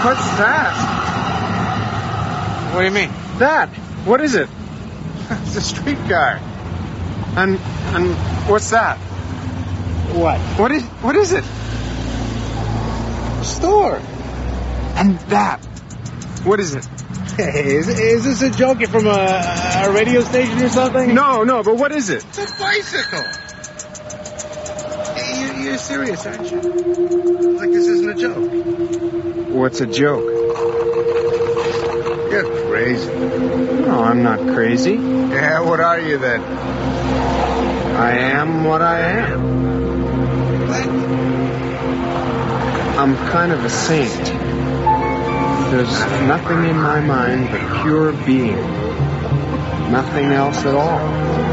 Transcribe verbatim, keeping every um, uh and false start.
What's that? What do you mean? That. What is it? It's a streetcar. And and what's that? What? What is what is it? Store. And that. What is it? Hey, is, is this a joke from a, a radio station or something? No, no, but what is it? It's a bicycle. You, you're serious, aren't you? Like this isn't a joke. What's a joke? You're crazy. No, I'm not crazy. Yeah, what are you then? I am what I am. What? I'm kind of a saint. There's nothing in my mind but pure being. Nothing else at all.